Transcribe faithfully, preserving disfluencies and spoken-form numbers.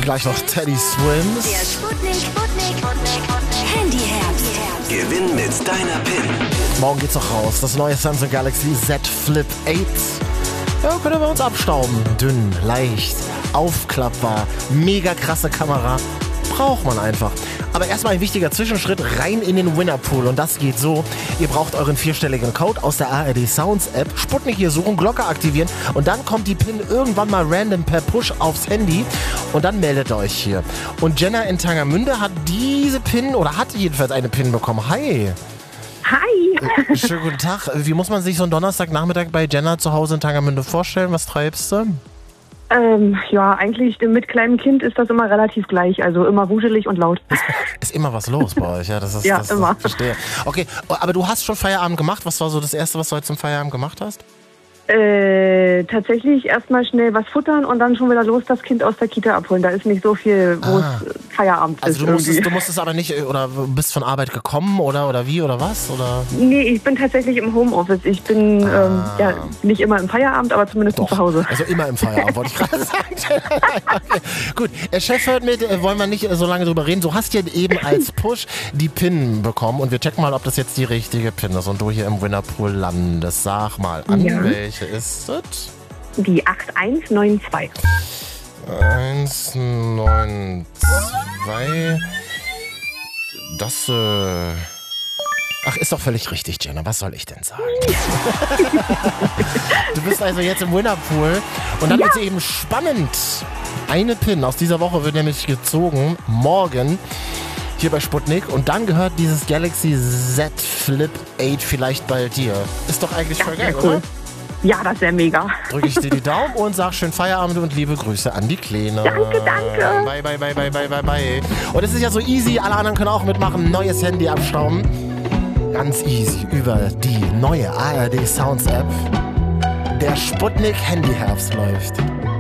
Gleich noch Teddy Swims. Der Sputnik, Sputnik, Sputnik, Handyherz. Gewinn mit deiner PIN. Morgen geht's noch raus. Das neue Samsung Galaxy Z Flip acht. Ja, können wir uns abstauben. Dünn, leicht, aufklappbar, mega krasse Kamera. Braucht man einfach. Aber erstmal ein wichtiger Zwischenschritt rein in den Winnerpool. Und das geht so. Ihr braucht euren vierstelligen Code aus der A R D Sounds App. Sputnik hier suchen, Glocke aktivieren. Und dann kommt die PIN irgendwann mal random per Push aufs Handy. Und dann meldet ihr euch hier. Und Jenna in Tangermünde hat diese PIN, oder hat jedenfalls eine PIN bekommen. Hi. Hi. Schönen guten Tag. Wie muss man sich so einen Donnerstagnachmittag bei Jenna zu Hause in Tangermünde vorstellen? Was treibst du? Ähm, ja, eigentlich mit kleinem Kind ist das immer relativ gleich, also immer wuselig und laut. Ist, ist immer was los bei euch, ja? Das ist, ja, das, immer. Das verstehe. Okay, aber du hast schon Feierabend gemacht. Was war so das Erste, was du heute zum Feierabend gemacht hast? Äh, tatsächlich erstmal schnell was futtern und dann schon wieder los das Kind aus der Kita abholen. Da ist nicht so viel, wo Ah. es Feierabend Also ist. du musstest, irgendwie. du musstest aber nicht, oder bist von Arbeit gekommen oder, oder wie oder was? Oder? Nee, ich bin tatsächlich im Homeoffice. Ich bin Ah. ähm, ja nicht immer im Feierabend, aber zumindest Doch, zu Hause. also immer im Feierabend, wollte ich gerade sagen. Okay. Gut, der Chef hört mit, äh, wollen wir nicht äh, so lange drüber reden. Du hast ja eben als Push die PIN bekommen und wir checken mal, ob das jetzt die richtige PIN ist und du hier im Winnerpool landest. Sag mal an, Ja. welche ist es? Die acht eins neun zwei. eins neun zwei. Das, äh... Ach, ist doch völlig richtig, Jenna. Was soll ich denn sagen? Du bist also jetzt im Winnerpool und dann Ja. wird es eben spannend. Eine PIN aus dieser Woche wird nämlich gezogen. Morgen hier bei Sputnik. Und dann gehört dieses Galaxy Z Flip acht vielleicht bald dir. Ist doch eigentlich voll geil, wär cool. oder? Ja, das wäre mega. Drücke ich dir die Daumen und sag schön Feierabend und liebe Grüße an die Kleine. Danke, danke. Bye, bye, bye, bye, bye, bye, bye. Und es ist ja so easy, alle anderen können auch mitmachen. Neues Handy abstauben. Ganz easy über die neue A R D Sounds App. Der Sputnik Handyherbst läuft.